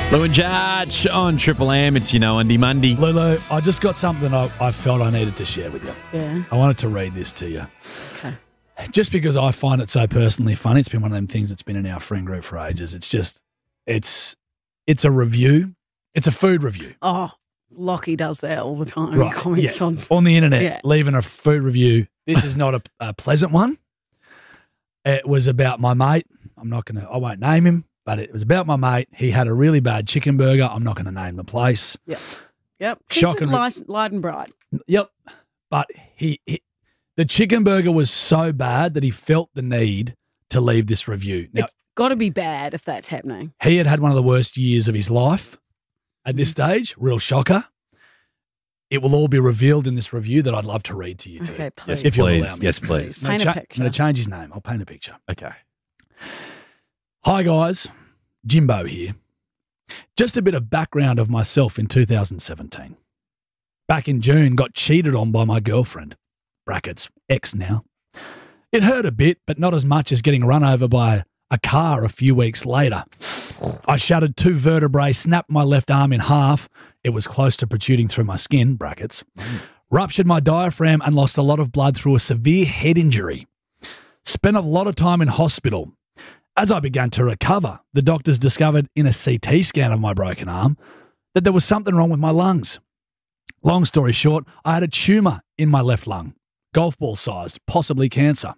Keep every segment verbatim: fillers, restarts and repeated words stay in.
Lou and Judge on Triple M. It's, you know, Undy Monday. Lulu, I just got something I, I felt I needed to share with you. Yeah. I wanted to read this to you. Okay. Just because I find it so personally funny. It's been one of them things that's been in our friend group for ages. It's just, it's it's a review. It's a food review. Oh, Lockie does that all the time. Right, He comments yeah. on. On the internet, Yeah. leaving a food review. This is not a, a pleasant one. It was about my mate. I'm not going to, I won't name him, but it was about my mate. He had a really bad chicken burger. I'm not going to name the place. Yep. Yep. Keep Shocking. it light, light and bright. Yep. But he, he, the chicken burger was so bad that he felt the need to leave this review. Now, It's got to be bad if that's happening. he had had one of the worst years of his life at this stage. Real shocker. It will all be revealed in this review that I'd love to read to you too. Okay, please. If you'll Please. allow me. Yes, please. I'm Paint gonna a cha- picture. I'm going to change his name. I'll paint a picture. Okay. Hi, guys. Jimbo here. Just a bit of background of myself in two thousand seventeen. Back in June, got cheated on by my girlfriend. Brackets, ex now. It hurt a bit, but not as much as getting run over by a car a few weeks later. I shattered two vertebrae, snapped my left arm in half. It was close to protruding through my skin, brackets. Ruptured my diaphragm and lost a lot of blood through a severe head injury. Spent a lot of time in hospital. As I began to recover, the doctors discovered in a C T scan of my broken arm that there was something wrong with my lungs. Long story short, I had a tumour in my left lung, golf ball sized, possibly cancer.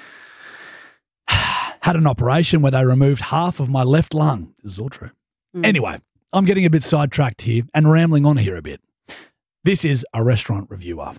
Had an operation where they removed half of my left lung. This is all true. Mm. Anyway, I'm getting a bit sidetracked here and rambling on here a bit. This is a restaurant review, after